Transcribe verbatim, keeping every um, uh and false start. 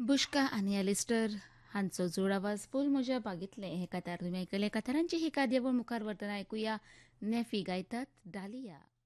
बुश्का आणि अलिस्टर हांचो जोड आवाज फूल म्हज्या बागेतले हे कातार तुमी आयकले कातारांची ही काद्यावळ मुखार व्हरतना ऐकूया नेफी गायतात डालिया.